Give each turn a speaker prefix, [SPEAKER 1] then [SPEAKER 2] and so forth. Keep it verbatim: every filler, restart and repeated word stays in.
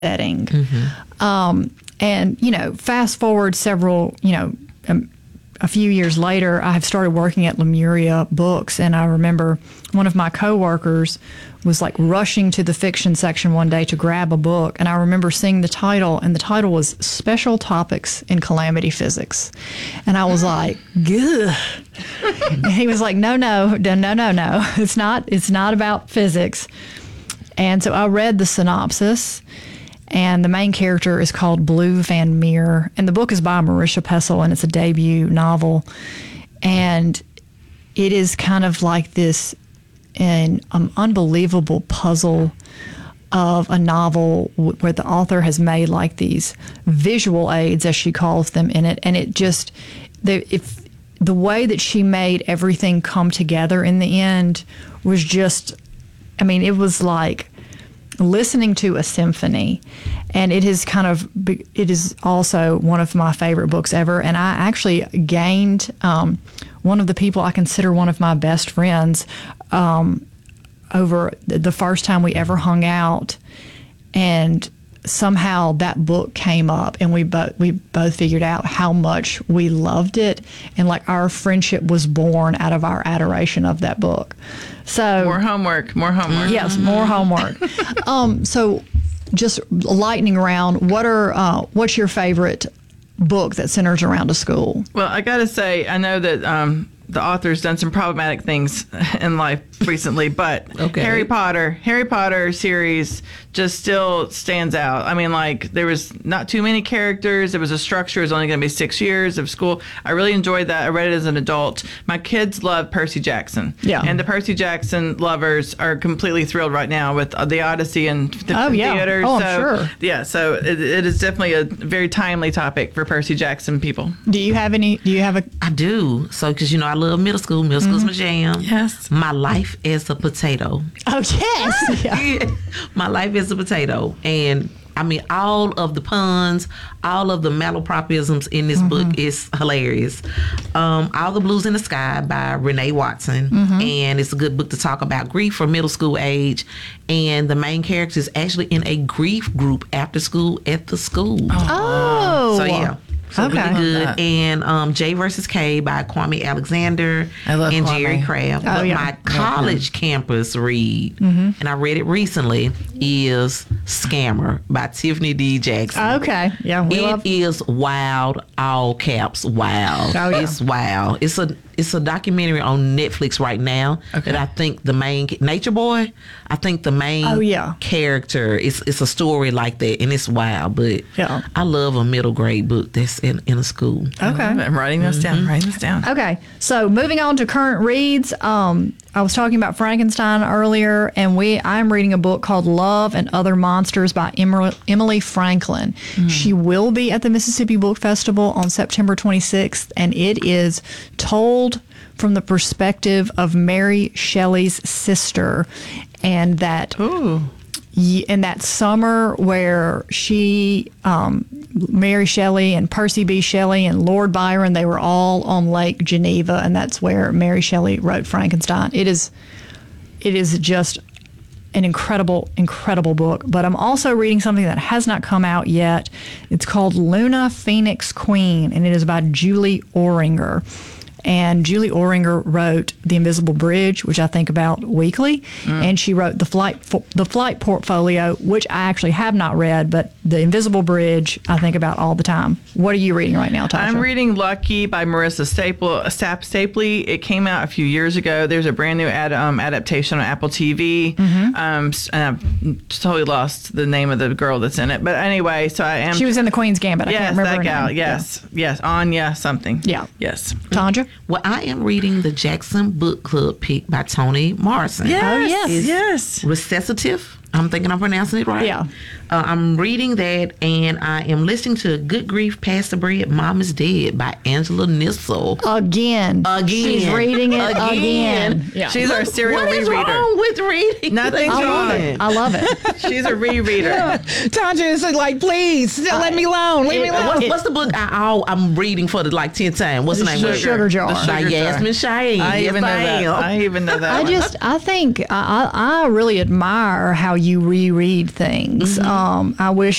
[SPEAKER 1] setting. Mm-hmm. Um, and, you know, fast forward several, you know, um, a few years later, I have started working at Lemuria Books, and I remember one of my coworkers was like rushing to the fiction section one day to grab a book, and I remember seeing the title, and the title was Special Topics in Calamity Physics, and I was like, "Gah!" And he was like, "No, no, no, no, no, no. It's not. It's not about physics." And so I read the synopsis. And the main character is called Blue Van Meer. And the book is by Marisha Pessl, and it's a debut novel. And it is kind of like this an um, unbelievable puzzle of a novel w- where the author has made like these visual aids, as she calls them, in it. And it just, the, if, the way that she made everything come together in the end was just, I mean, it was like listening to a symphony. And it is kind of, it is also one of my favorite books ever. And I actually gained um, one of the people I consider one of my best friends um, over the first time we ever hung out. And somehow that book came up, and we both we both figured out how much we loved it, and like our friendship was born out of our adoration of that book. So
[SPEAKER 2] more homework, more homework.
[SPEAKER 1] Yes, more homework. um, so just lightning round. What are uh, what's your favorite book that centers around a school?
[SPEAKER 2] Well, I got to say, I know that um, the author's done some problematic things in life recently, but
[SPEAKER 3] okay.
[SPEAKER 2] Harry Potter, Harry Potter series just still stands out. I mean, like, there was not too many characters. There was a structure. It was only going to be six years of school. I really enjoyed that. I read it as an adult. My kids love Percy Jackson.
[SPEAKER 1] Yeah.
[SPEAKER 2] And the Percy Jackson lovers are completely thrilled right now with uh, the Odyssey and the
[SPEAKER 1] Oh, yeah.
[SPEAKER 2] theater.
[SPEAKER 1] Oh, I'm
[SPEAKER 2] so,
[SPEAKER 1] sure.
[SPEAKER 2] Yeah, so it, it is definitely a very timely topic for Percy Jackson people.
[SPEAKER 1] Do you have any? Do you have a?
[SPEAKER 3] I do. So, because, you know, I love middle school. Middle school's my jam.
[SPEAKER 2] Yes.
[SPEAKER 3] My life is a potato.
[SPEAKER 1] Oh yes. Yeah.
[SPEAKER 3] Yeah. My life is a potato. And I mean, all of the puns, all of the malapropisms in this mm-hmm. book is hilarious. Um, All the Blues in the Sky by Renee Watson. Mm-hmm. And it's a good book to talk about grief for middle school age. And the main character is actually in a grief group after school at the school.
[SPEAKER 1] Oh.
[SPEAKER 3] So, yeah. So
[SPEAKER 1] Okay.
[SPEAKER 3] really good. And um, J versus K by Kwame Alexander
[SPEAKER 2] I love
[SPEAKER 3] and
[SPEAKER 2] Kwame.
[SPEAKER 3] Jerry Crabb.
[SPEAKER 1] Oh,
[SPEAKER 3] but
[SPEAKER 1] yeah.
[SPEAKER 3] my college campus read,
[SPEAKER 1] Mm-hmm.
[SPEAKER 3] and I read it recently, is Scammer by Tiffany D. Jackson.
[SPEAKER 1] Okay. Yeah. We
[SPEAKER 3] It
[SPEAKER 1] love.
[SPEAKER 3] is wild, all caps, wild.
[SPEAKER 1] Oh, yeah.
[SPEAKER 3] It's wild. It's a it's a documentary on Netflix right now
[SPEAKER 2] Okay.
[SPEAKER 3] that I think the main Nature Boy. I think the main
[SPEAKER 1] Oh, yeah.
[SPEAKER 3] character is it's a story like that, and it's wild. But
[SPEAKER 1] Yeah.
[SPEAKER 3] I love a middle grade book that's in, in a school.
[SPEAKER 1] Okay.
[SPEAKER 2] I'm writing this down. I'm writing this down.
[SPEAKER 1] Okay, so moving on to current reads, um, I was talking about Frankenstein earlier, and we I'm reading a book called Love and Other Monsters by Emer- Emily Franklin.
[SPEAKER 2] Mm.
[SPEAKER 1] She will be at the Mississippi Book Festival on September twenty-sixth, and it is told from the perspective of Mary Shelley's sister, and that
[SPEAKER 2] Ooh.
[SPEAKER 1] Ye- in that summer where she, um, Mary Shelley and Percy B. Shelley and Lord Byron, they were all on Lake Geneva, and that's where Mary Shelley wrote Frankenstein. It is, it is just an incredible, incredible book. But I'm also reading something that has not come out yet. It's called Luna Phoenix Queen, and it is by Julie Oringer. And Julie Oringer wrote The Invisible Bridge, which I think about weekly, mm. and she wrote the flight the flight portfolio, which I actually have not read, but The Invisible Bridge I think about all the time. What are you reading right now, Tasha?
[SPEAKER 2] I'm reading Lucky by Marissa Staple, Sap Stapley. It came out a few years ago. There's a brand new ad, um, adaptation on Apple T V. Mm-hmm. Um, and I've totally lost the name of the girl that's in it. But anyway, so I am.
[SPEAKER 1] She was in The Queen's Gambit. I
[SPEAKER 2] yes,
[SPEAKER 1] can't remember
[SPEAKER 2] that
[SPEAKER 1] her
[SPEAKER 2] gal.
[SPEAKER 1] name.
[SPEAKER 2] Yes, yeah. yes, Anya something.
[SPEAKER 1] Yeah.
[SPEAKER 2] Yes.
[SPEAKER 1] Tandra?
[SPEAKER 3] Well, I am reading the Jackson Book Club pick by Toni Morrison.
[SPEAKER 2] Yes,
[SPEAKER 1] Oh, yes.
[SPEAKER 2] yes, yes.
[SPEAKER 3] Recitative. I'm thinking I'm pronouncing it right.
[SPEAKER 1] Yeah.
[SPEAKER 3] Uh, I'm reading that, and I am listening to Good Grief, Pass the Bread, Mom is Dead by Angela Nissel.
[SPEAKER 1] Again.
[SPEAKER 3] Again.
[SPEAKER 1] She's reading it again.
[SPEAKER 3] Again.
[SPEAKER 1] Yeah.
[SPEAKER 2] She's our serial
[SPEAKER 3] What is
[SPEAKER 2] rereader.
[SPEAKER 3] wrong with reading?
[SPEAKER 2] Nothing's
[SPEAKER 1] I love
[SPEAKER 2] wrong.
[SPEAKER 1] it. I love it.
[SPEAKER 2] She's a rereader.
[SPEAKER 4] Tanja is like, please, let me alone. Leave me
[SPEAKER 3] It-
[SPEAKER 4] alone.
[SPEAKER 3] what's, what's the book I, I'll- I'm reading for the like tenth time? What's the name?
[SPEAKER 1] The
[SPEAKER 3] of it?
[SPEAKER 1] Sugar Jar.
[SPEAKER 2] The
[SPEAKER 3] By
[SPEAKER 2] Sugar Jar.
[SPEAKER 3] Yasmin Cheyenne.
[SPEAKER 2] I
[SPEAKER 3] Yes,
[SPEAKER 2] even know that.
[SPEAKER 3] am.
[SPEAKER 2] I even know that.
[SPEAKER 1] I
[SPEAKER 2] one.
[SPEAKER 1] just, I think, I, I I really admire how you reread things. Um, I wish